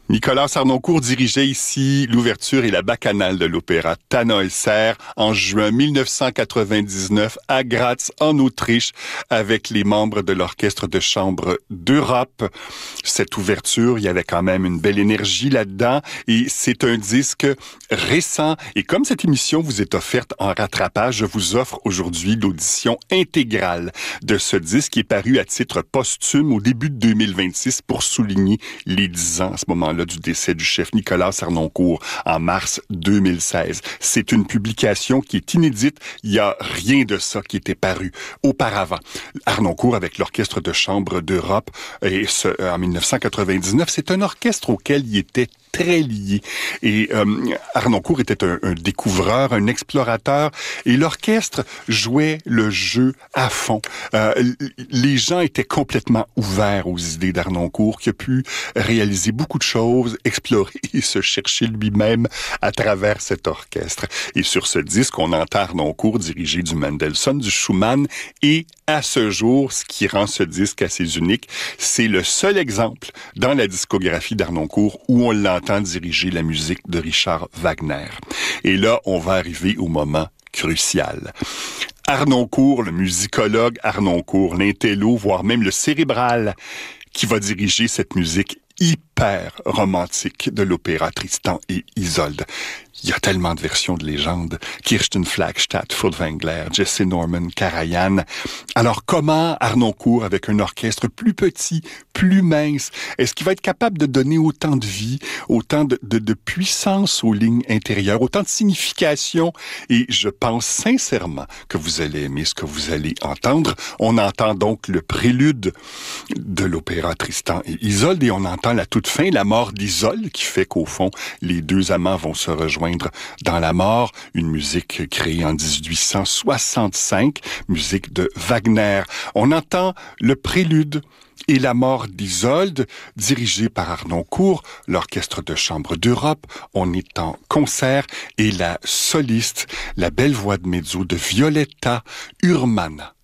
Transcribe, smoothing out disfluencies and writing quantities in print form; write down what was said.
Nicolas Harnoncourt dirigeait ici l'ouverture et la bacchanale de l'opéra Tannhäuser en juin 1999 à Graz, en Autriche, avec les membres de l'Orchestre de chambre d'Europe. Cette ouverture, il y avait quand même une belle énergie là-dedans et c'est un disque récent. Et comme cette émission vous est offerte en rattrapage, je vous offre aujourd'hui l'audition intégrale de ce disque qui est paru à titre posthume au début de 2026 pour souligner les 10 ans à ce moment-là du décès du chef Nicolas Harnoncourt en mars 2016. C'est une publication qui est inédite. Il n'y a rien de ça qui était paru auparavant. Harnoncourt avec l'Orchestre de chambre d'Europe et en 1999, c'est un orchestre auquel il était très lié. Et Harnoncourt était un découvreur, un explorateur, et l'orchestre jouait le jeu à fond. Les gens étaient complètement ouverts aux idées d'Harnoncourt, qui a pu réaliser beaucoup de choses, explorer et se chercher lui-même à travers cet orchestre. Et sur ce disque, on entend Harnoncourt diriger du Mendelssohn, du Schumann, et à ce jour, ce qui rend ce disque assez unique, c'est le seul exemple dans la discographie d'Harnoncourt où on l'entend diriger la musique de Richard Wagner. Et là, on va arriver au moment crucial. Harnoncourt, le musicologue Harnoncourt, l'intello, voire même le cérébral, qui va diriger cette musique hyper romantique de l'opéra Tristan et Isolde. Il y a tellement de versions de légende. Kirsten Flagstad, Furtwängler, Jesse Norman, Karajan. Alors, comment Harnoncourt, avec un orchestre plus petit, plus mince, est-ce qu'il va être capable de donner autant de vie, autant de puissance aux lignes intérieures, autant de signification? Et je pense sincèrement que vous allez aimer ce que vous allez entendre. On entend donc le prélude de l'opéra Tristan et Isolde et on entend la toute fin, la mort d'Isolde, qui fait qu'au fond, les deux amants vont se rejoindre dans la mort, une musique créée en 1865, musique de Wagner. On entend le prélude et la mort d'Isolde, dirigée par Harnoncourt, l'Orchestre de chambre d'Europe. On est en concert et la soliste, la belle voix de mezzo de Violetta Urmana.